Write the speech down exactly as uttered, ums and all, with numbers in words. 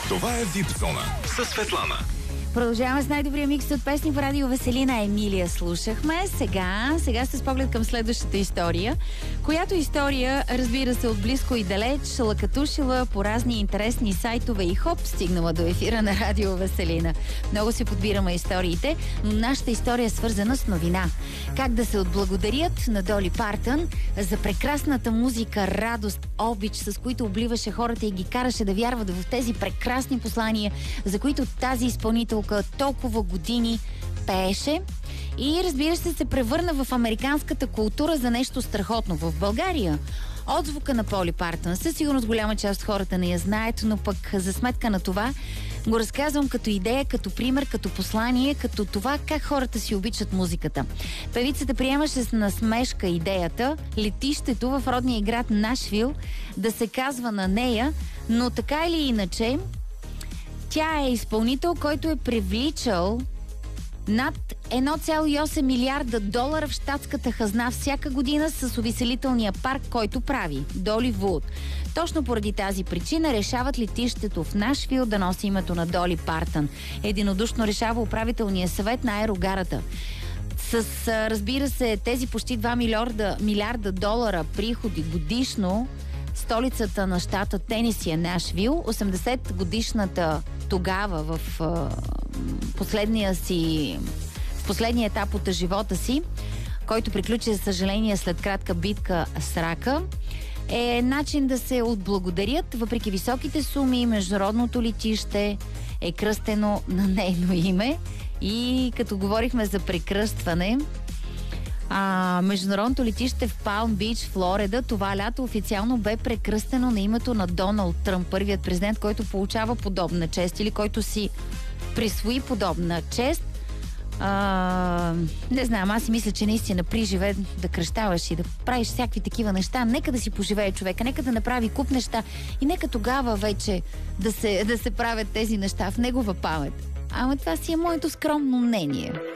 Това е Вип Зона със Светлана. Продължаваме с най-добрия микс от песни в радио Веселина. Емилия слушахме. Сега, сега сте с поглед към следващата история, която история, разбира се, от близко и далеч, лакатушила по разни интересни сайтове и хоп, стигнала до ефира на радио Веселина. Много си подбираме историите, но нашата история е свързана с новина. Как да се отблагодарят на Доли Партън за прекрасната музика, радост, обич, с които обливаше хората и ги караше да вярват в тези прекрасни послания, за които тази изпълнителка толкова години пееше и, разбира се, се превърна в американската култура за нещо страхотно. В България отзвука на Доли Партън със сигурност голяма част от хората не я знаят, но пък за сметка на това го разказвам като идея, като пример, като послание, като това как хората си обичат музиката. Певицата приемаше с насмешка идеята летището в родния град Нашвил да се казва на нея, но така или иначе тя е изпълнител, който е привличал над едно цяло и осем милиарда долара в щатската хазна всяка година с увеселителния парк, който прави Доливуд. Точно поради тази причина решават летището в Нашвил да носи името на Доли Партън. Единодушно решава управителния съвет на аерогарата. С, разбира се, тези почти два милиарда, милиарда долара приходи годишно, столицата на щата Тенеси е Нашвил. осемдесет годишната тогава в а, последния си в последния етап от живота си, който приключи, за съжаление, след кратка битка с рака, е начин да се отблагодарят. Въпреки високите суми, международното летище е кръстено на нейно име. И като говорихме за прекръстване, А, международното летище в Палм Бич, Флорида, това лято официално бе прекръстено на името на Доналд Тръмп, първият президент, който получава подобна чест или който си присвои подобна чест. А, не знам, аз си мисля, че наистина при живе да кръщаваш и да правиш всякакви такива неща. Нека да си поживее човека, нека да направи куп неща и нека тогава вече да се, да се правят тези неща в негова памет. Ама това си е моето скромно мнение.